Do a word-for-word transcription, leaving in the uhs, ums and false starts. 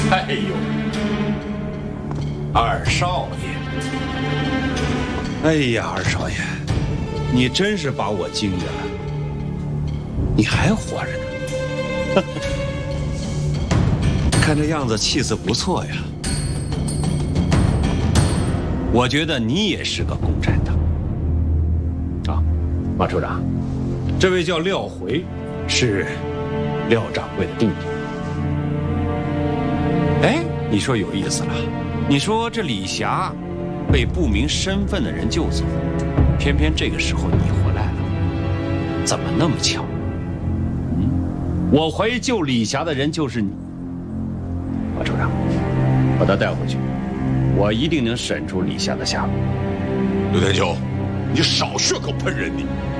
哎呦，二少爷！哎呀，二少爷，你真是把我惊着了，你还活着呢。看这样子，气色不错呀。我觉得你也是个共产党。啊，马处长，这位叫廖回，是廖掌柜的弟弟。哎，你说有意思了，你说这李霞被不明身份的人救走，偏偏这个时候你回来了，怎么那么巧？嗯，我怀疑救李霞的人就是你。马处长，把他带回去，我一定能审出李霞的下落。 刘天秋，你少血口喷人你！